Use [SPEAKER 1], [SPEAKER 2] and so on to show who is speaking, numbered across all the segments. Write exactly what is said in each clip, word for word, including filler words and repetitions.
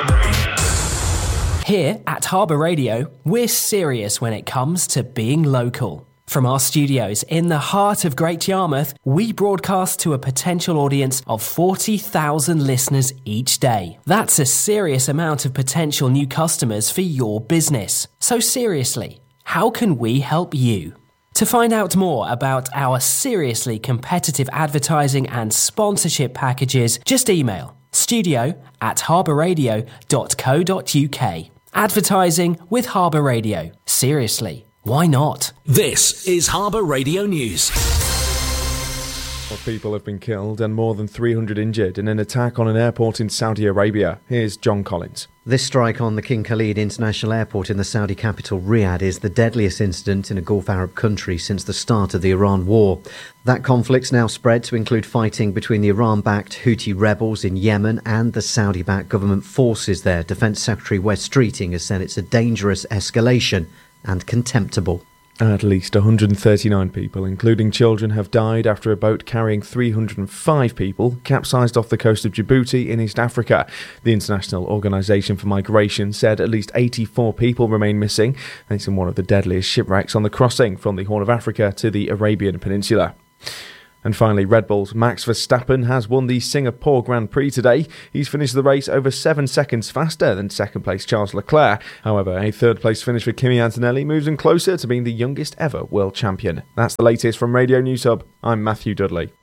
[SPEAKER 1] Here at Harbour Radio, we're serious when it comes to being local. From our studios in the heart of Great Yarmouth, we broadcast to a potential audience of forty thousand listeners each day. That's a serious amount of potential new customers for your business. So seriously, how can we help you? To find out more about our seriously competitive advertising and sponsorship packages, just email studio at harbourradio dot co dot uk. Advertising with Harbour Radio. Seriously, why not?
[SPEAKER 2] This is Harbour Radio News.
[SPEAKER 3] Four people have been killed and more than three hundred injured in an attack on an airport in Saudi Arabia. Here's John Collins.
[SPEAKER 4] This strike on the King Khalid International Airport in the Saudi capital Riyadh is the deadliest incident in a Gulf Arab country since the start of the Iran war. That conflict's now spread to include fighting between the Iran-backed Houthi rebels in Yemen and the Saudi-backed government forces there. Defence Secretary Wes Streeting has said it's a dangerous escalation and contemptible.
[SPEAKER 3] At least one hundred thirty-nine people, including children, have died after a boat carrying three hundred five people capsized off the coast of Djibouti in East Africa. The International Organisation for Migration said at least eighty-four people remain missing. It's in one of the deadliest shipwrecks on the crossing from the Horn of Africa to the Arabian Peninsula. And finally, Red Bull's Max Verstappen has won the Singapore Grand Prix today. He's finished the race over seven seconds faster than second-place Charles Leclerc. However, a third-place finish for Kimi Antonelli moves him closer to being the youngest ever world champion. That's the latest from Radio News Hub. I'm Matthew Dudley.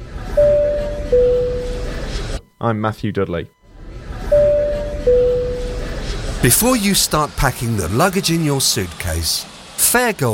[SPEAKER 3] I'm Matthew Dudley.
[SPEAKER 5] Before you start packing the luggage in your suitcase, Fairgold